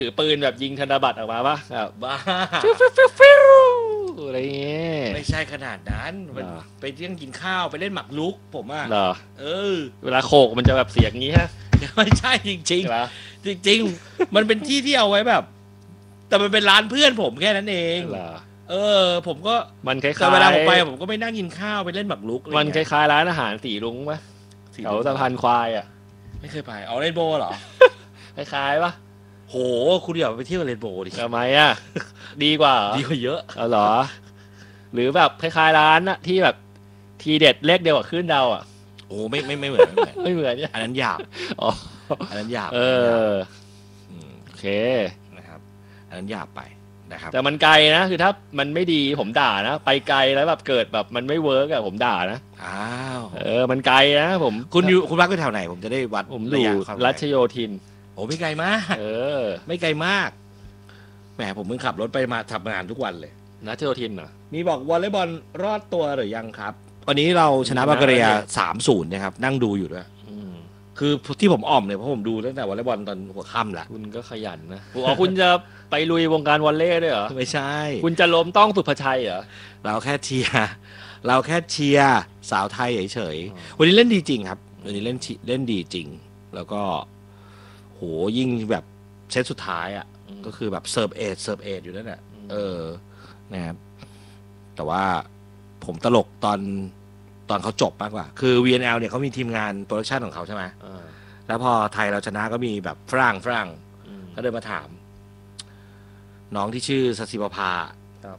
ถือปืนแบบยิงธนบัตรออกมาปะแบบบ้าฟิวอะไรเงี้ยไม่ใช่ขนาดนั้นไปเที่ยงกินข้าวไปเล่นหมากรุกผมอ่ะเหรออเวลาโขกมันจะแบบเสียงงี้ฮะไม่ใช่จริงเหรอๆจริงๆมันเป็นที่ที่เอาไว้แบบ แต่มันเป็นร้านเพื่อนผมแค่นั้นเองเหรอผมก็มันคล้ายๆแต่เวลาผมไปผมก็ไม่นั่งกินข้าวไปเล่นหมากรุกอะไรมันคเงี้ยล้ายๆร้านอาหารสีรุ้งปะแถวสะพานควายอ่ะไม่เคยไปเอาเรนโบว์เหรอคล้ายๆปะโหคุณอย่าไปเที่ยวเรนโบว์ดิทำไมอ่ะ ดีกว่าเหรอดีกว่าเยอะเอาเหรอ หรือแบบคล้ายๆร้านอะที่แบบทีเด็ดเลขเดียวกับขึ้นเดาอ่ะโอ้ไม่เหมือนไม่เหมือนไม่เหมือนเนี่ยอันนั้นหยาบอ๋ออันนั้นหยาบเออมโอเคนะครับอันนั้นหยาบไปนะครับแต่มันไกลนะคือถ้ามันไม่ดีผมด่านะไปไกลแล้วแบบเกิดแบบมันไม่เวิร์กอะผมด่านะอ้าวมันไกลนะผมคุณพักอยู่แถวไหนผมจะได้วัดผมอระยู่ยะความไกลรัชโยธินโอ้ไม่ไกลมาก ไม่ไกลมากแหมผมเพิ่งขับรถไปมาทำงานทุกวันเลยรัชโยธินเหรอมีบอกวอลเลย์บอลรอดตัวหรือยังครับวันนี้เราชนะบัลแกเรีย 3-0 นะครับนั่งดูอยู่ด้วยอืมคือที่ผมอ่อมเนี่ยเพราะผมดูตั้งแต่วอลเลย์บอลตอนหัวค่ำละคุณก็ขยันนะคุณจะไปลุยวงการวอลเลย์ด้วยเหรอไม่ใช่คุณจะล้มต้องสุภชัยเหรอเราแค่เชียร์สาวไทยเฉยๆวันนี้เล่นดีจริงครับวันนี้เล่นดีจริง แล้วก็โหยิ่งแบบเซตสุดท้ายอ่ะก็คือแบบเสิร์ฟเอทอยู่นั่นแหละนะครับแต่ว่าผมตลกตอนเขาจบมากกว่าคือ VNL เนี่ยเขามีทีมงานโปรดักชันของเขาใช่ไหมแล้วพอไทยเราชนะก็มีแบบฝรั่งก็เดินมาถาม น้องที่ชื่อสศิปภาครับ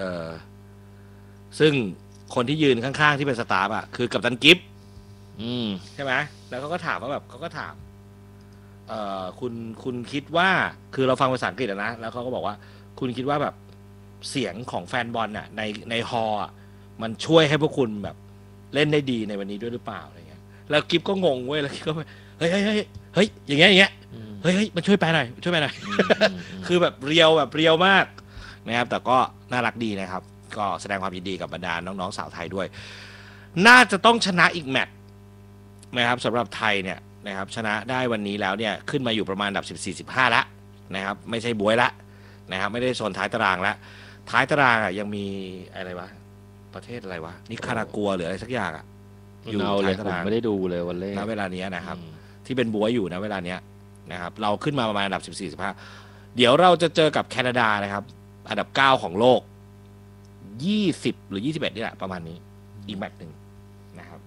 ซึ่งคนที่ยืนข้างๆที่เป็นสตาฟอ่ะคือกัปตันกิฟต์ ใช่ไหมแล้วเขาก็ถามว่าแบบเขาก็ถามคุณคิดว่าคือเราฟังภาษาอังกฤษนะแล้วเขาก็บอกว่าคุณคิดว่าแบบเสียงของแฟนบอลน่ะในฮอลล์มันช่วยให้พวกคุณแบบเล่นได้ดีในวันนี้ด้วยหรือเปล่าอะไรเงี้ยแล้วกิฟก็งงเว้ยแล้วกิฟก็เฮ้ยอย่างเงี้ยเฮ้ยมันช่วยไปหน่อยคือแบบเรียวมากนะครับแต่ก็น่ารักดีนะครับก็แสดงความยินดีกับบรรดาน้องๆสาวไทยด้วย น่าจะต้องชนะอีกแมตช์นะครับสำหรับไทยเนี่ยนะครับชนะได้วันนี้แล้วเนี่ยขึ้นมาอยู่ประมาณอันดับ14-15แล้วนะครับไม่ใช่บวยละนะครับไม่ได้โซนท้ายตารางแล้วท้ายตารางอ่ะยังมีอะไรวะประเทศอะไรวะนิคารากัวหรืออะไรสักอย่างอ่ะอยู่ท้ายตารางไม่ได้ดูเลยวันเล่ณเวลานี้นะครับที่เป็นบวยอยู่นะเวลาเนี้ยนะครับเราขึ้นมาประมาณอันดับ14-15เดี๋ยวเราจะเจอกับแคนาดานะครับอันดับ9ของโลก20หรือ21นี่แหละประมาณนี้อีกแมตช์นึงนะครับ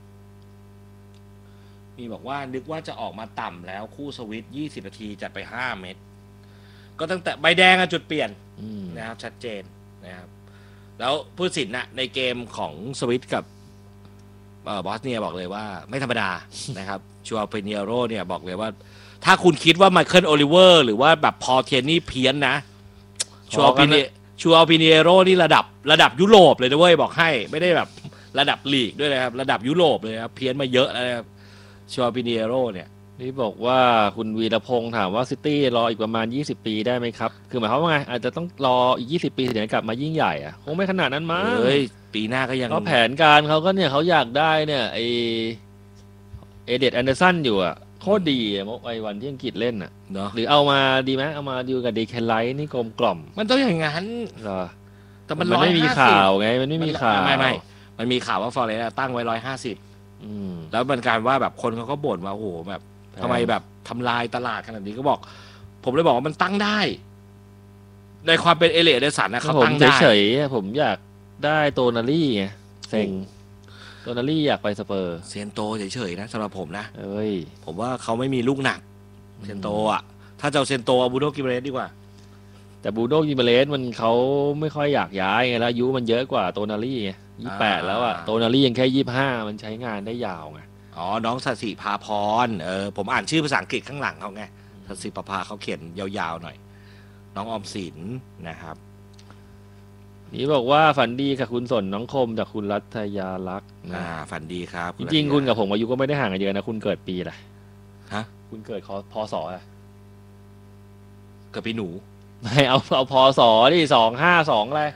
มีบอกว่านึกว่าจะออกมาต่ำแล้วคู่สวิต20นาทีจัดไป5เม็ดก็ตั้งแต่ใบแดงจุดเปลี่ยนนะครับชัดเจนนะครับแล้วผู้ตัดสินนะในเกมของสวิตกับบอสเนียบอกเลยว่าไม่ธรรมดา นะครับชัวร์เปเนียโรเนี่ยบอกเลยว่าถ้าคุณคิดว่าไมเคิลโอลิเวอร์หรือว่าแบบพอเทียนนี่เพี้ยนนะชัวร์เปเนียโรนี่ระดับยุโรปเลยนะเว้ยบอกให้ไม่ได้แบบระดับลีกด้วยนะครับระดับยุโรปเลยครับเพี้ยนมาเยอะแล้วนะครับชัวร์เปเนียโรเนี่ยนี่บอกว่าคุณวีรพงษ์ถามว่าซิตี้รออีกประมาณ20ปีได้ไหมครับคือหมายความว่าไงอาจจะต้องรออีก20ปีถึงจะกลับมายิ่งใหญ่อะคงไม่ขนาดนั้นมั้งเฮ้ยปีหน้าก็ยังก็แผนการเขาก็เนี่ยเขาอยากได้เนี่ยเอเดดแอนเดอร์สันอยู่อ่ะโคตรดีอะไอ้วันที่อังกฤษเล่นอ่ะเนาะหรือเอามาดีไหมเอามาดีกับเดคแคนไลท์นี่กลมกล่อมมันต้องอย่างนั้นเหรอแต่มันไม่มี 150 ข่าวไงมันไม่มีข่าวไม่มันมีข่าวว่าฟอร์เรสตั้งไว้150แล้วมันการว่าแบบคนเขาก็บ่นว่าโอ้โหแบบทำไมแบบทำลายตลาดขนาดนี้ก็บอก ผมเลยบอกว่ามันตั้งได้ ในความเป็นเอเลียเดสันนะเขาตั้งได้เฉยๆผมอยากได้โตนารี่ไงเซ็งโตนารี่อยากไปสเปอร์เซนโตเฉยๆนะสำหรับผมนะเอ้ยผมว่าเขาไม่มีลูกหนักเซนโตอ่ะถ้าจะเอาเซนโตเอาบูโดกิเบเรสดีกว่าแต่บูโดกิเบเลสมันเขาไม่ค่อยอยากย้ายไงแล้วอายุมันเยอะกว่าโตนารี่ไง28แล้วอ่ะโตนารี่ยังแค่25มันใช้งานได้ยาวไงอ๋อน้องสศิภาพรผมอ่านชื่อภาษาอังกฤษข้างหลังเขาไงสศิภาเขาเขียนยาวๆหน่อยน้องออมสินนะครับนี่บอกว่าฝันดีกับคุณสนน้องคมจากคุณรัตยาลักษณ์นะฝันดีครับจริงๆคุณกับผมอายุก็ไม่ได้ห่างกันเยอะนะคุณเกิดปีอะไรฮะคุณเกิดพศอะกับพี่หนูไม่เอาพศดิ252อะไร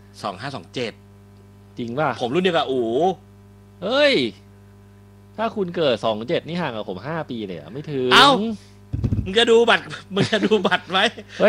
2527 จริงป่ะผมรุ่นเดียวกับอู๋เฮ้ยถ้าคุณเกิด27นี่ห่างกับผม5 ปีเลยอะไม่ถึงเอ้ามึงจะดูบัตรไหม